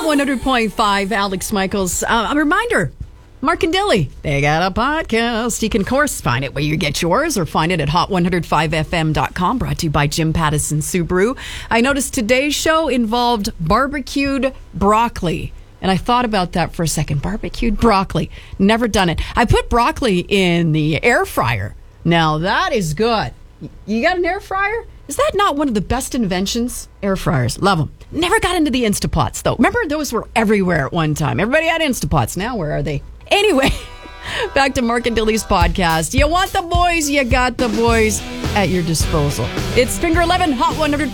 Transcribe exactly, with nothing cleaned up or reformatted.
Hot one hundred point five, Alex Michaels. Uh, a reminder, Mark and Dilly, they got a podcast. You can, of course, find it where you get yours or find it at hot one oh five f m dot com, brought to you by Jim Pattison Subaru. I noticed today's show involved barbecued broccoli. And I thought about that for a second. Barbecued broccoli. Never done it. I put broccoli in the air fryer. Now, that is good. You got an air fryer? Is that not one of the best inventions? Air fryers. Love them. Never got into the Instapots, though. Remember, those were everywhere at one time. Everybody had Instapots. Now, where are they? Anyway, back to Mark and Dilly's podcast. You want the boys, you got the boys at your disposal. It's Finger eleven, Hot one hundred.